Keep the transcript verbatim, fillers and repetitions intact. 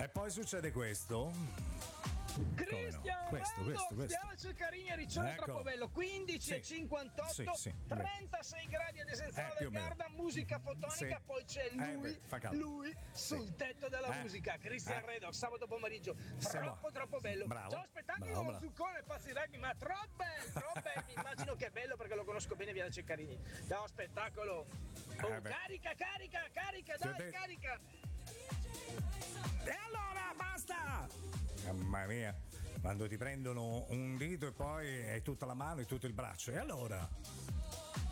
E poi succede questo. Cristian no? questo, questo, questo. Stiamo Ceccarini e Riccione, Ecco. troppo bello. quindici e cinquantotto, sì, sì, trentasei gradi ad Esenzano Eh, più del o meno. Garda, musica fotonica, Sì. poi c'è Eh, lui, beh, fa caldo. lui sul Sì. tetto della Eh. musica. Cristian Eh. Redox, sabato pomeriggio. Sei Troppo, buono. troppo bello. Bravo. Ciao, spettacolo Bravo, con bravo. Zuccone e Pazzi Rugby, ma troppo bello, troppo bello. Mi immagino che è bello perché lo conosco bene, via da Ceccarini. Ciao, spettacolo. Oh, Eh, beh. carica, carica, carica, Ti ho dai, detto- carica. E allora basta! Mamma mia, quando ti prendono un dito e poi è tutta la mano e tutto il braccio. E allora?